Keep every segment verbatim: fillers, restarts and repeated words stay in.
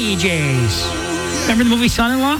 D Js. Remember the movie Son-in-Law?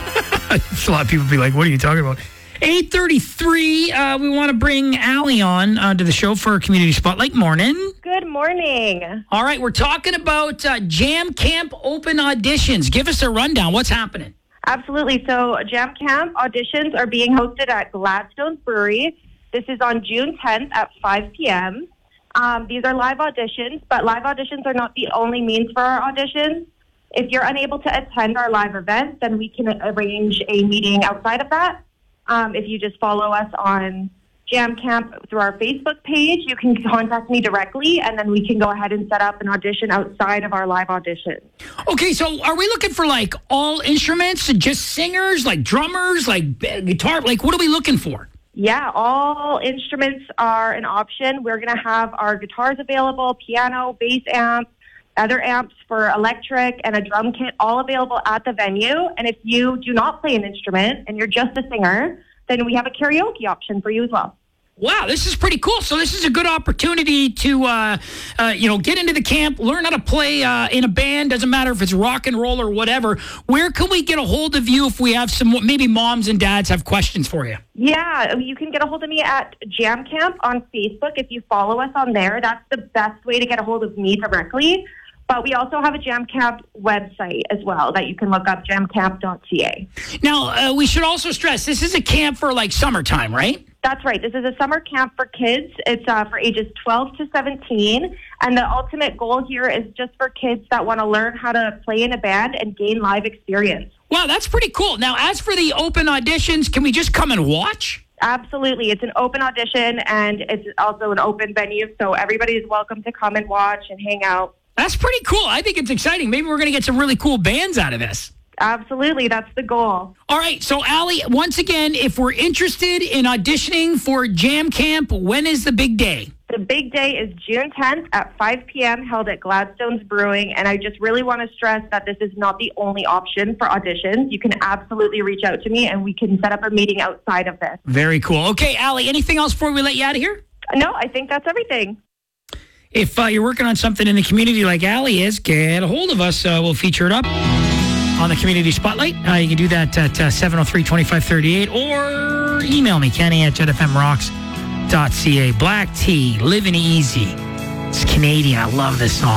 A lot of people be like, what are you talking about? eight thirty-three, uh, we want to bring Allie on uh, to the show for Community Spotlight. Morning. Good morning. All right, we're talking about uh, Jam Camp open auditions. Give us a rundown. What's happening? Absolutely. So Jam Camp auditions are being hosted at Gladstone's Brewery. This is on June tenth at five p.m. Um, these are live auditions, but live auditions are not the only means for our auditions. If you're unable to attend our live events, then we can arrange a meeting outside of that. Um, if you just follow us on Jam Camp through our Facebook page, you can contact me directly, and then we can go ahead and set up an audition outside of our live audition. Okay, so are we looking for, like, all instruments, just singers, like drummers, like guitar? Like, what are we looking for? Yeah, all instruments are an option. We're going to have our guitars available, piano, bass amp, other amps for electric, and a drum kit all available at the venue. And if you do not play an instrument and you're just a singer, then we have a karaoke option for you as well. Wow, this is pretty cool. So this is a good opportunity to, uh, uh, you know, get into the camp, learn how to play uh, in a band. Doesn't matter if it's rock and roll or whatever. Where can we get a hold of you if we have some, maybe moms and dads have questions for you? Yeah, you can get a hold of me at Jam Camp on Facebook. If you follow us on there, that's the best way to get a hold of me directly. But we also have a Jam Camp website as well that you can look up, jam camp dot c a. Now, uh, we should also stress, this is a camp for, like, summertime, right? That's right. This is a summer camp for kids. It's uh, for ages twelve to seventeen. And the ultimate goal here is just for kids that want to learn how to play in a band and gain live experience. Wow, that's pretty cool. Now, as for the open auditions, can we just come and watch? Absolutely. It's an open audition, and it's also an open venue, so everybody is welcome to come and watch and hang out. That's pretty cool. I think it's exciting. Maybe we're going to get some really cool bands out of this. Absolutely. That's the goal. All right. So, Allie, once again, if we're interested in auditioning for Jam Camp, when is the big day? The big day is June tenth at five p.m. held at Gladstone's Brewing. And I just really want to stress that this is not the only option for auditions. You can absolutely reach out to me, and we can set up a meeting outside of this. Very cool. Okay, Allie, anything else before we let you out of here? No, I think that's everything. If uh, you're working on something in the community like Allie is, get a hold of us. Uh, we'll feature it up on the Community Spotlight. Uh, you can do that at uh, seven oh three, two five three eight or email me, Kenny at jet f m rocks dot c a. Black Tea, Living Easy. It's Canadian. I love this song.